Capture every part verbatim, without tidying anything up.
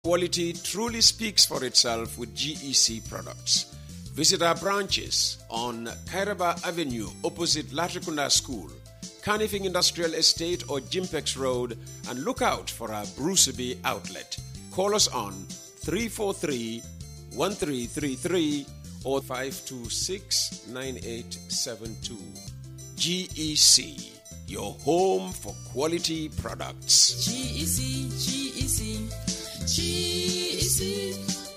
Quality truly speaks for itself with G E C products. Visit our branches on Kairaba Avenue opposite Latrikunda School, Carnifing Industrial Estate or Jimpex Road, and look out for our Bruceby outlet. Call us on three four three, one three three three or five two six, nine eight seven two. G E C, your home for quality products. G E C, G E C, G E C.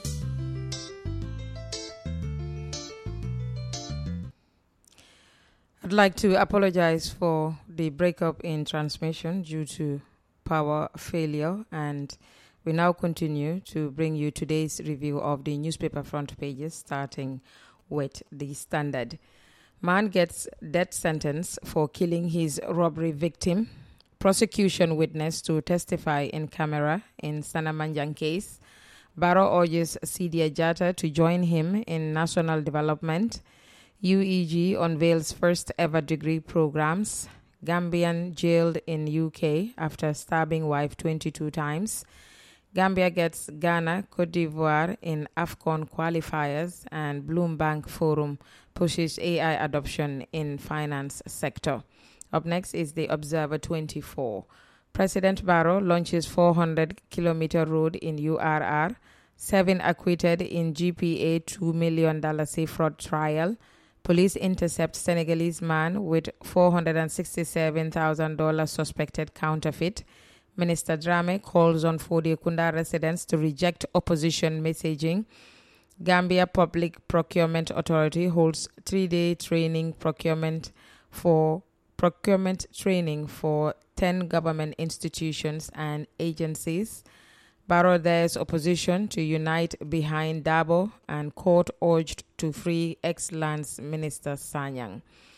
I'd like to apologize for the breakup in transmission due to power failure, and we now continue to bring you today's review of the newspaper front pages, starting with the Standard. Man gets death sentence for killing his robbery victim. Prosecution witness to testify in camera in Sanamanjang case. Barrow urges Sidia Jatta to join him in national development. U E G unveils first ever degree programs. Gambian jailed in U K after stabbing wife twenty-two times. Gambia gets Ghana, Cote d'Ivoire in AFCON qualifiers, and Bloomberg Forum pushes A I adoption in finance sector. Up next is the Observer twenty-four. President Barrow launches four hundred kilometer road in U R R. Seven acquitted in G P A two million dollars fraud trial. Police intercept Senegalese man with four hundred sixty-seven thousand dollars suspected counterfeit. Minister Drame calls on Fodiekunda residents to reject opposition messaging. Gambia Public Procurement Authority holds three-day training procurement for procurement training for ten government institutions and agencies. Barrow dares opposition to unite behind Dabo, and court urged to free ex-Lands Minister Sanyang.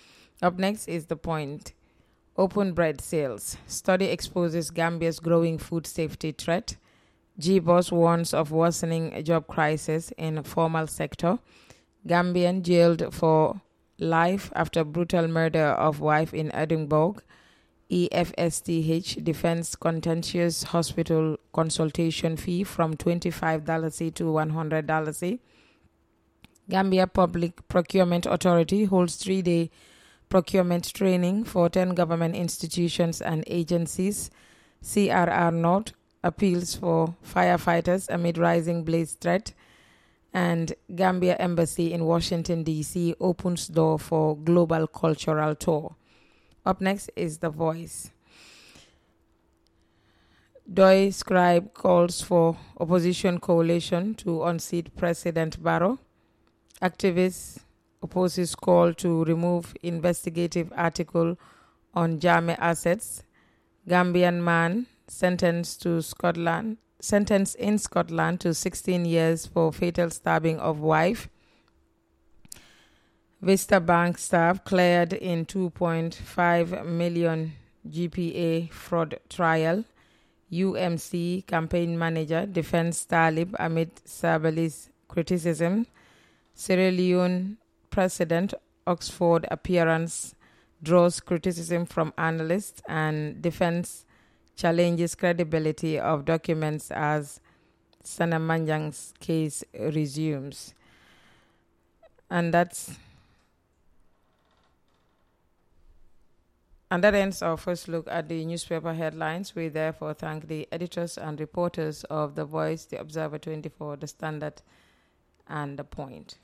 Up next is The Point. Open bread sales. Study exposes Gambia's growing food safety threat. G-Boss warns of worsening job crisis in formal sector. Gambian jailed for life after brutal murder of wife in Edinburgh. E F S T H defends contentious hospital consultation fee from twenty-five dollars to one hundred dollars. Gambia Public Procurement Authority holds three-day procurement training for ten government institutions and agencies. C R R North appeals for firefighters amid rising blaze threat. And Gambia Embassy in Washington, D C opens door for global cultural tour. Up next is The Voice. Doi Scribe calls for opposition coalition to unseat President Barrow. Activists opposes call to remove investigative article on Jame assets. Gambian man sentenced to Scotland, sentenced in Scotland to sixteen years for fatal stabbing of wife. Vista Bank staff cleared in two point five million G P A fraud trial. U M C campaign manager defends Talib amid Sabali's criticism. Sierra Leone President Oxford appearance draws criticism from analysts, and defense challenges credibility of documents as Sanamanjang's case resumes. And that's And that ends our first look at the newspaper headlines. We therefore thank the editors and reporters of The Voice, The Observer twenty-four, The Standard, and The Point.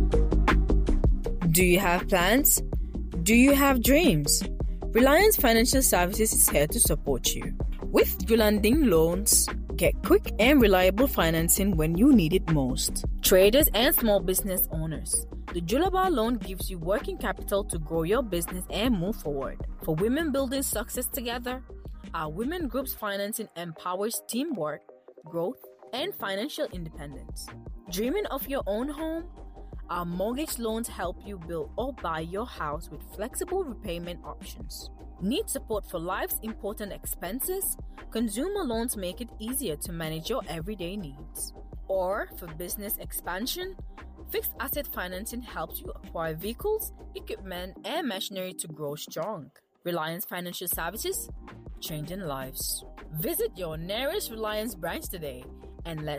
Do you have plans? Do you have dreams? Reliance Financial Services is here to support you. With Gulanding Loans, get quick and reliable financing when you need it most. Traders and small business owners, the Julaba loan gives you working capital to grow your business and move forward. For women building success together, our women groups financing empowers teamwork, growth, and financial independence. Dreaming of your own home? Our mortgage loans help you build or buy your house with flexible repayment options. Need support for life's important expenses? Consumer loans make it easier to manage your everyday needs. Or for business expansion? Fixed asset financing helps you acquire vehicles, equipment, and machinery to grow strong. Reliance Financial Services, changing lives. Visit your nearest Reliance branch today and let's